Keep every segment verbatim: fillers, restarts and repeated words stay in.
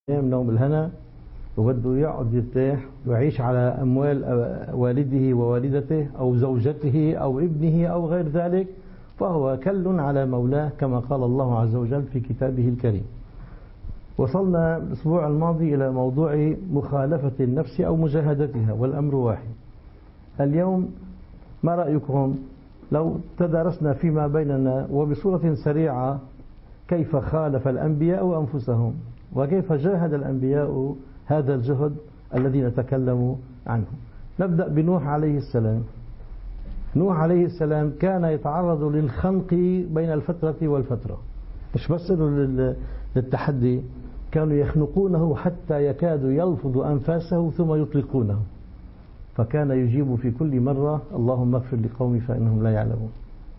نوم الهنا وبده يقعد يرتاح ويعيش على أموال والده ووالدته أو زوجته أو ابنه أو غير ذلك، فهو كل على مولاه كما قال الله عز وجل في كتابه الكريم. وصلنا الأسبوع الماضي إلى موضوع مخالفة النفس أو مجاهدتها، والأمر واحد. اليوم ما رأيكم لو تدارسنا فيما بيننا وبصورة سريعة كيف خالف الأنبياء أنفسهم وكيف جاهد الأنبياء هذا الجهد الذي نتكلم عنه. نبدأ بنوح عليه السلام. نوح عليه السلام كان يتعرض للخنق بين الفترة والفترة، مش بس للتحدي، كانوا يخنقونه حتى يكاد يلفظ أنفاسه ثم يطلقونه، فكان يجيب في كل مرة اللهم اغفر لقومي فإنهم لا يعلمون.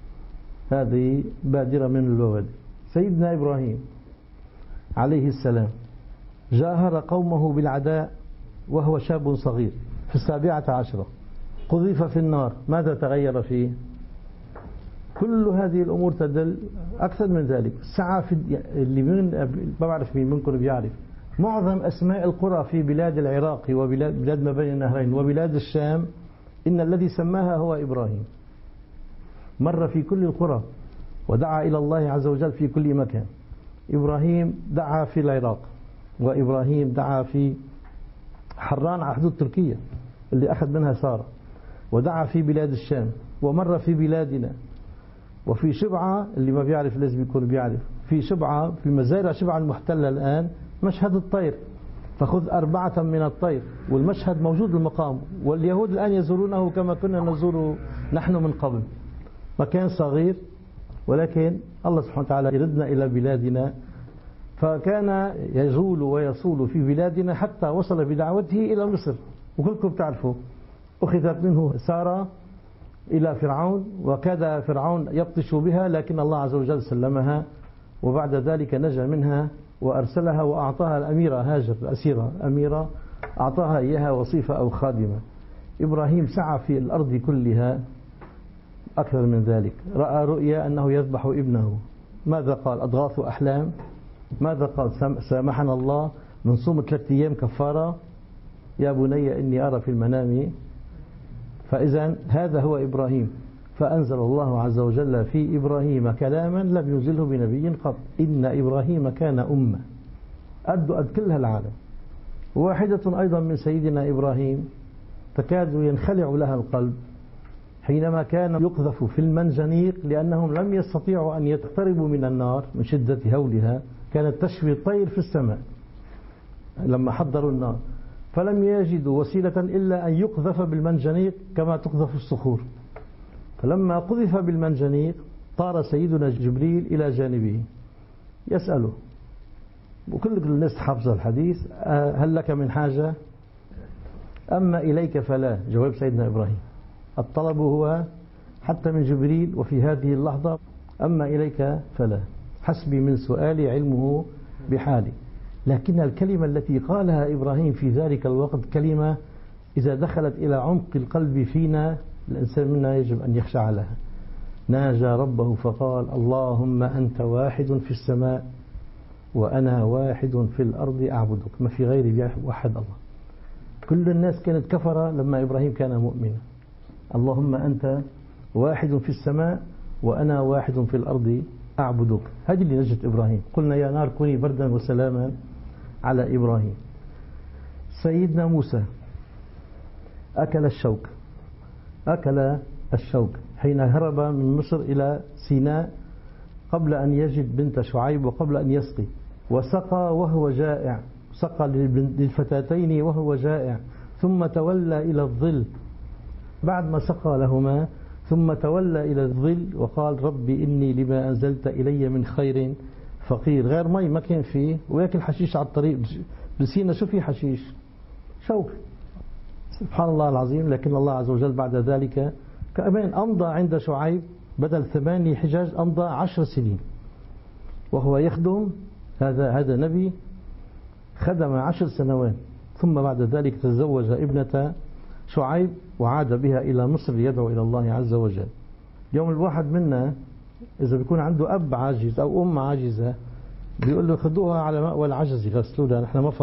هذه بادرة من البوادر. سيدنا إبراهيم عليه السلام جاهر قومه بالعداء وهو شاب صغير في السابعة عشرة، قذف في النار. ماذا تغير فيه؟ كل هذه الأمور تدل أكثر من ذلك. سعى في اللي من ما بعرف مين منكم بيعرف معظم أسماء القرى في بلاد العراق وبلاد بلاد ما بين النهرين وبلاد الشام، إن الذي سماها هو إبراهيم. مر في كل القرى ودعا إلى الله عز وجل في كل مكان. إبراهيم دعا في العراق، وإبراهيم دعا في حران على حدود تركيا اللي أخذ منها سارة، ودعا في بلاد الشام، ومر في بلادنا، وفي شبعة اللي ما بيعرف لازم يكون بيعرف. في شبعة في مزارع شبعة المحتلة الآن مشهد الطير، فخذ أربعة من الطير، والمشهد موجود المقام، واليهود الآن يزورونه كما كنا نزور نحن من قبل. مكان صغير ولكن الله سبحانه وتعالى يردنا إلى بلادنا، فكان يزول ويصول في بلادنا حتى وصل بدعوته إلى مصر. وكلكم تعرفوا أخذت منه سارة إلى فرعون، وكاد فرعون يبطش بها، لكن الله عز وجل سلمها، وبعد ذلك نجا منها وأرسلها وأعطاها الأميرة هاجر الأسيرة أميرة، أعطاها إياها وصيفة أو خادمة. إبراهيم سعى في الأرض كلها أكثر من ذلك. رأى رؤيا أنه يذبح ابنه. ماذا قال؟ أضغاث أحلام. ماذا قال؟ سامحنا الله من صوم ثلاثة أيام كفارة. يا بني إني أرى في المنام. فإذا هذا هو إبراهيم. فأنزل الله عز وجل في إبراهيم كلاما لم ينزله بنبي قط. إن إبراهيم كان أمة أد أد كلها العالم. واحدة أيضا من سيدنا إبراهيم تكاد ينخلع لها القلب حينما كان يقذف في المنجنيق، لأنهم لم يستطيعوا أن يقتربوا من النار من شدة هولها، كانت تشوي الطير في السماء لما حضروا النار، فلم يجدوا وسيلة إلا أن يقذف بالمنجنيق كما تقذف الصخور. فلما قذف بالمنجنيق طار سيدنا جبريل إلى جانبه يسأله، وكل الناس حافظة الحديث، هل لك من حاجة؟ أما إليك فلا. جواب سيدنا إبراهيم. الطلب هو حتى من جبريل، وفي هذه اللحظة أما إليك فلا، حسبي من سؤالي علمه بحالي. لكن الكلمة التي قالها إبراهيم في ذلك الوقت كلمة إذا دخلت إلى عمق القلب فينا الإنسان منا يجب أن يخشع لها. ناجى ربه فقال اللهم أنت واحد في السماء وأنا واحد في الأرض أعبدك. ما في غيري وحد الله. كل الناس كانت كفرة لما إبراهيم كان مؤمنا. اللهم أنت واحد في السماء وأنا واحد في الأرض أعبدك. هذه اللي نجت إبراهيم. قلنا يا نار كوني بردا وسلاما على إبراهيم. سيدنا موسى أكل الشوك أكل الشوك حين هرب من مصر إلى سيناء قبل أن يجد بنت شعيب وقبل أن يسقي، وسقى وهو جائع، سقى للفتاتين وهو جائع، ثم تولى إلى الظل بعد ما سقى لهما، ثم تولى إلى الظل وقال ربي إني لما أنزلت إلي من خير فقير. غير مي ما كان فيه، ويأكل حشيش على الطريق بسينا. شو في حشيش؟ شوك. سبحان الله العظيم. لكن الله عز وجل بعد ذلك كمان أمضى عند شعيب بدل ثماني حجاج أمضى عشر سنين وهو يخدم. هذا هذا نبي خدم عشر سنوات، ثم بعد ذلك تزوج ابنة شعيب وعاد بها إلى مصر يدعو إلى الله عز وجل. يوم الواحد منا إذا بيكون عنده أب عاجز أو أم عاجزة بيقول له خذوها على مأوى العجز غسلوها، نحن ما